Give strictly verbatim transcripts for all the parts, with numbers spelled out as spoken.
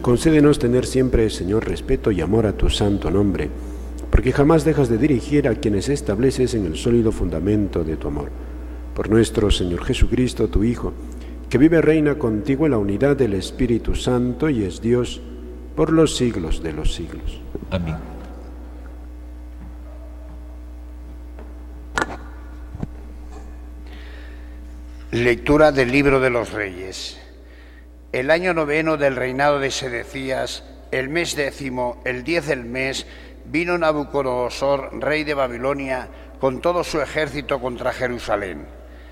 Concédenos tener siempre, Señor, respeto y amor a tu santo nombre, porque jamás dejas de dirigir a quienes estableces en el sólido fundamento de tu amor. Por nuestro Señor Jesucristo, tu Hijo, que vive y reina contigo en la unidad del Espíritu Santo y es Dios por los siglos de los siglos. Amén. Lectura del Libro de los Reyes. El año noveno del reinado de Sedecías, el mes décimo, el diez del mes, vino Nabucodonosor, rey de Babilonia, con todo su ejército contra Jerusalén.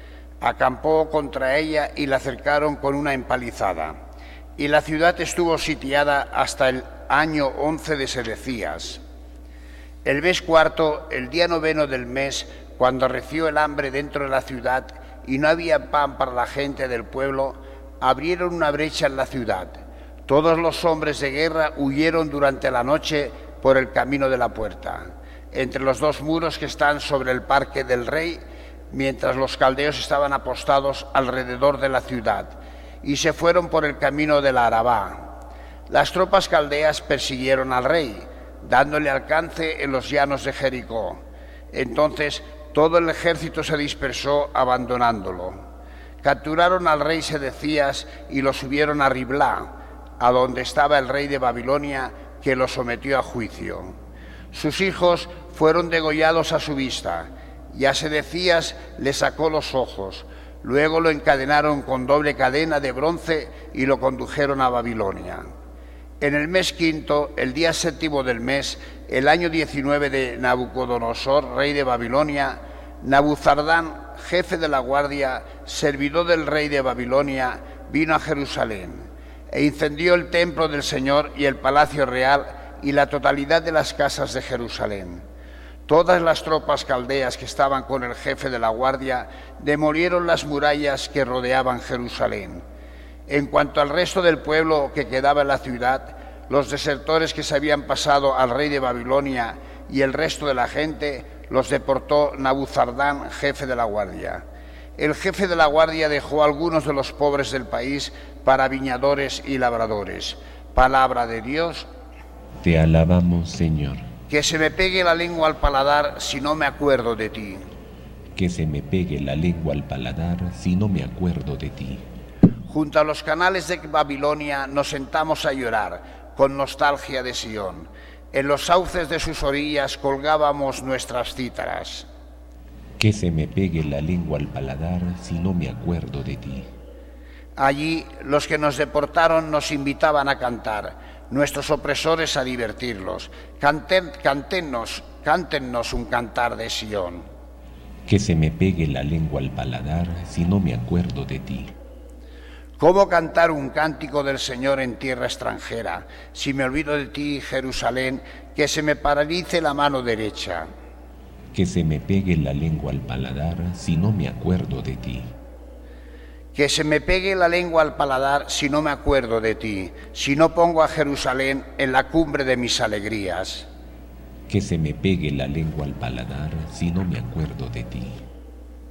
Acampó contra ella y la cercaron con una empalizada. Y la ciudad estuvo sitiada hasta el año once de Sedecías. El mes cuarto, el día noveno del mes, cuando arreció el hambre dentro de la ciudad y no había pan para la gente del pueblo, abrieron una brecha en la ciudad. Todos los hombres de guerra huyeron durante la noche por el camino de la puerta, entre los dos muros que están sobre el parque del rey, mientras los caldeos estaban apostados alrededor de la ciudad, y se fueron por el camino de la Arabá. Las tropas caldeas persiguieron al rey, dándole alcance en los llanos de Jericó. Entonces todo el ejército se dispersó abandonándolo. Capturaron al rey Sedecías y lo subieron a Riblá, a donde estaba el rey de Babilonia, que lo sometió a juicio. Sus hijos fueron degollados a su vista, y a Sedecías le sacó los ojos. Luego lo encadenaron con doble cadena de bronce y lo condujeron a Babilonia. En el mes quinto, el día séptimo del mes, el año diecinueve de Nabucodonosor, rey de Babilonia, Nabuzardán, jefe de la guardia, servidor del rey de Babilonia, vino a Jerusalén e incendió el templo del Señor y el palacio real y la totalidad de las casas de Jerusalén. Todas las tropas caldeas que estaban con el jefe de la guardia demolieron las murallas que rodeaban Jerusalén. En cuanto al resto del pueblo que quedaba en la ciudad, los desertores que se habían pasado al rey de Babilonia y el resto de la gente los deportó Nabuzardán, jefe de la guardia. El jefe de la guardia dejó a algunos de los pobres del país para viñadores y labradores. Palabra de Dios. Te alabamos, Señor. Que se me pegue la lengua al paladar si no me acuerdo de ti. Que se me pegue la lengua al paladar si no me acuerdo de ti. Junto a los canales de Babilonia nos sentamos a llorar, con nostalgia de Sión. En los sauces de sus orillas colgábamos nuestras cítaras. Que se me pegue la lengua al paladar si no me acuerdo de ti. Allí los que nos deportaron nos invitaban a cantar, nuestros opresores a divertirlos. Canten, cántennos, cántennos un cantar de Sión. Que se me pegue la lengua al paladar si no me acuerdo de ti. ¿Cómo cantar un cántico del Señor en tierra extranjera? Si me olvido de ti, Jerusalén, que se me paralice la mano derecha. Que se me pegue la lengua al paladar si no me acuerdo de ti. Que se me pegue la lengua al paladar si no me acuerdo de ti, si no pongo a Jerusalén en la cumbre de mis alegrías. Que se me pegue la lengua al paladar si no me acuerdo de ti.